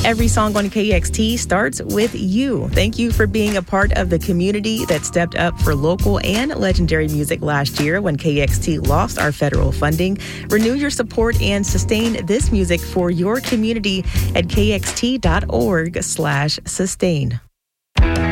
Every song on KXT starts with you. Thank you for being a part of the community that stepped up for local and legendary music last year when KXT lost our federal funding. Renew your support and sustain this music for your community at kxt.org/sustain.